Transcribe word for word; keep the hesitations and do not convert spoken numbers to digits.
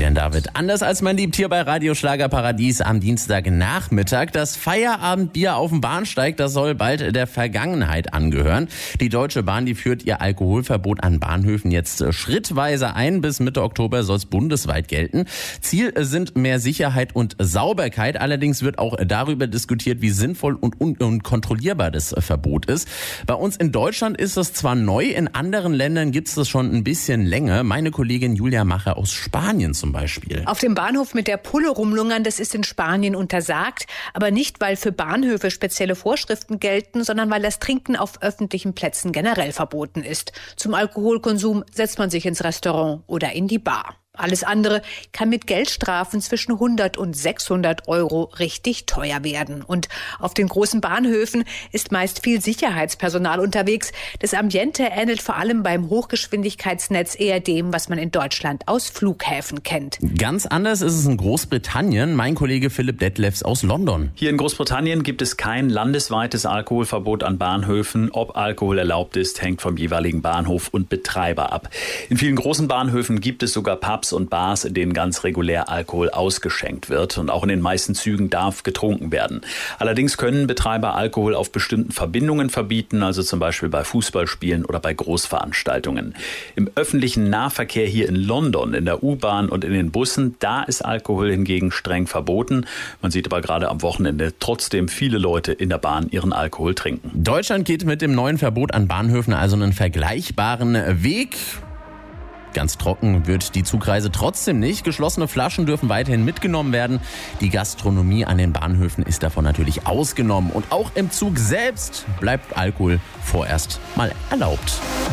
Julian David. Anders als man liebt hier bei Radio Schlagerparadies am Dienstagnachmittag. Das Feierabendbier auf dem Bahnsteig, das soll bald der Vergangenheit angehören. Die Deutsche Bahn, die führt ihr Alkoholverbot an Bahnhöfen jetzt schrittweise ein. Bis Mitte Oktober soll es bundesweit gelten. Ziel sind mehr Sicherheit und Sauberkeit. Allerdings wird auch darüber diskutiert, wie sinnvoll und, un- und kontrollierbar das Verbot ist. Bei uns in Deutschland ist es zwar neu, in anderen Ländern gibt es das schon ein bisschen länger. Meine Kollegin Julia Macher aus Spanien zum Beispiel. Auf dem Bahnhof mit der Pulle rumlungern, das ist in Spanien untersagt. Aber nicht, weil für Bahnhöfe spezielle Vorschriften gelten, sondern weil das Trinken auf öffentlichen Plätzen generell verboten ist. Zum Alkoholkonsum setzt man sich ins Restaurant oder in die Bar. Alles andere kann mit Geldstrafen zwischen hundert und sechshundert Euro richtig teuer werden. Und auf den großen Bahnhöfen ist meist viel Sicherheitspersonal unterwegs. Das Ambiente ähnelt vor allem beim Hochgeschwindigkeitsnetz eher dem, was man in Deutschland aus Flughäfen kennt. Ganz anders ist es in Großbritannien. Mein Kollege Philipp Detlefs aus London. Hier in Großbritannien gibt es kein landesweites Alkoholverbot an Bahnhöfen. Ob Alkohol erlaubt ist, hängt vom jeweiligen Bahnhof und Betreiber ab. In vielen großen Bahnhöfen gibt es sogar Pubs und Bars, in denen ganz regulär Alkohol ausgeschenkt wird. Und auch in den meisten Zügen darf getrunken werden. Allerdings können Betreiber Alkohol auf bestimmten Verbindungen verbieten, also zum Beispiel bei Fußballspielen oder bei Großveranstaltungen. Im öffentlichen Nahverkehr hier in London, in der U-Bahn und in den Bussen, da ist Alkohol hingegen streng verboten. Man sieht aber gerade am Wochenende trotzdem viele Leute in der Bahn ihren Alkohol trinken. Deutschland geht mit dem neuen Verbot an Bahnhöfen also einen vergleichbaren Weg. Ganz trocken wird die Zugreise trotzdem nicht. Geschlossene Flaschen dürfen weiterhin mitgenommen werden. Die Gastronomie an den Bahnhöfen ist davon natürlich ausgenommen. Und auch im Zug selbst bleibt Alkohol vorerst mal erlaubt.